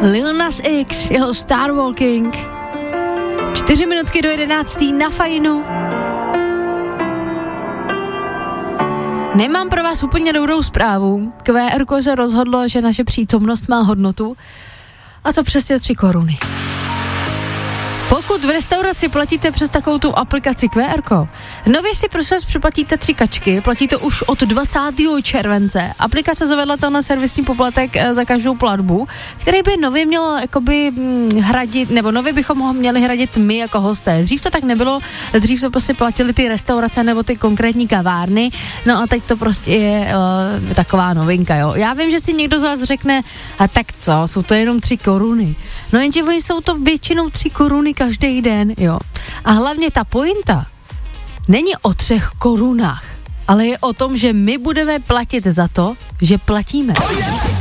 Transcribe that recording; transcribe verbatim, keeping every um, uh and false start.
Lil Nas X, jeho Star Walking. Čtyři minutky do jedenáctý na Fajnu. Nemám pro vás úplně dobrou zprávu. Q R se rozhodlo, že naše přítomnost má hodnotu. A to přesně tři koruny. Pokud v restauraci platíte přes takovou tu aplikaci Q R, nově si prosím vás připlatíte tři kačky, platí to už od dvacátého července. Aplikace zavedla to na servisní poplatek za každou platbu, který by nově měl jakoby hradit, nebo nově bychom ho měli hradit my jako hosté. Dřív to tak nebylo, dřív to prostě platili ty restaurace nebo ty konkrétní kavárny, no a teď to prostě je uh, taková novinka, jo. Já vím, že si někdo z vás řekne, a tak co, jsou to jenom tři koruny. No jenže oni jsou to většinou tři koruny každý den, jo. A hlavně ta pointa není o třech korunách, ale je o tom, že my budeme platit za to, že platíme.